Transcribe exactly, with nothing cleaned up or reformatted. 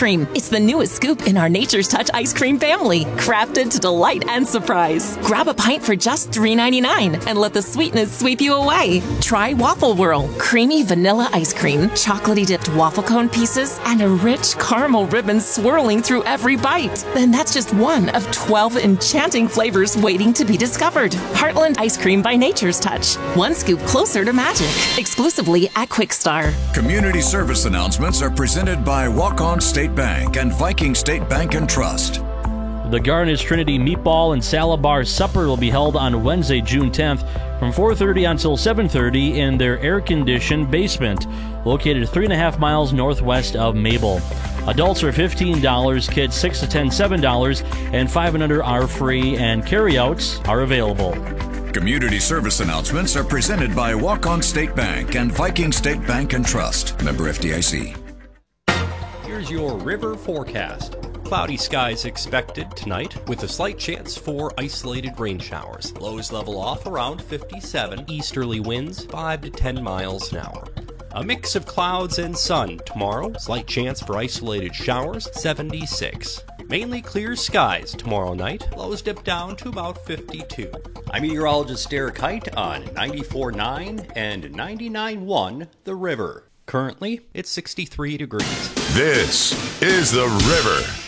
cream. It's the newest scoop in our Nature's Touch ice cream family, crafted to delight and surprise. Grab a pint for just three ninety-nine and let the sweetness sweep you away. Try Waffle Whirl, creamy vanilla ice cream, chocolatey dipped waffle cone pieces, and a rich caramel ribbon swirling through every bite. Then that's just one of twelve enchanting flavors waiting to be discovered. Heartland Ice Cream by Nature's Touch. One scoop closer to magic. Exclusively at Quickstar. Community service announcements are presented by Walk-On State Bank and Viking State Bank and Trust. The Garnish Trinity Meatball and Salad Bar Supper will be held on Wednesday, June tenth from four thirty until seven thirty in their air-conditioned basement, located three and a half miles northwest of Mabel. Adults are fifteen dollars, kids six to ten, seven dollars, and five and under are free, and carryouts are available. Community service announcements are presented by Walk-On State Bank and Viking State Bank and Trust. Member F D I C. Here's your river forecast. Cloudy skies expected tonight with a slight chance for isolated rain showers. Lows level off around fifty-seven. Easterly winds five to ten miles an hour. A mix of clouds and sun tomorrow. Slight chance for isolated showers, seventy-six. Mainly clear skies tomorrow night. Lows dip down to about fifty-two. I'm meteorologist Derek Height on ninety-four point nine and ninety-nine point one The River. Currently, it's sixty-three degrees. This is The River.